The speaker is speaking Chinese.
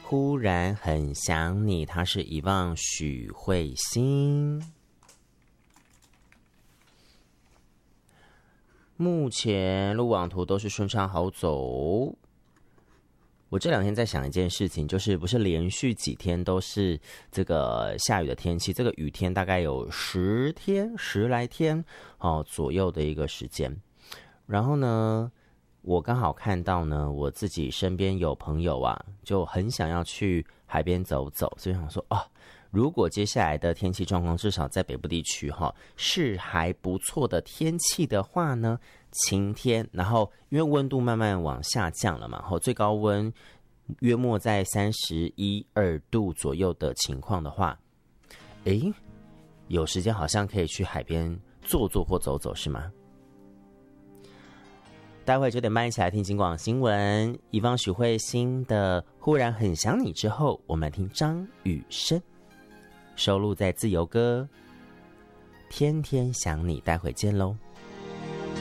忽然很想你，他是遗忘许慧欣。目前路网图都是顺畅好走。我这两天在想一件事情，就是不是连续几天都是这个下雨的天气，这个雨天大概有10来天左右的一个时间。然后呢，我刚好看到呢，我自己身边有朋友啊，就很想要去海边走走，所以想说如果接下来的天气状况至少在北部地区是还不错的天气的话呢，晴天，然后因为温度慢慢往下降了嘛，最高温约莫在31、2度左右的情况的话，有时间好像可以去海边坐坐或走走，是吗？待会9点半一起来听警广新闻，遗忘许慧欣的《忽然很想你》之后，我们来听张雨生，收录在自由歌《天天想你》，待会见喽。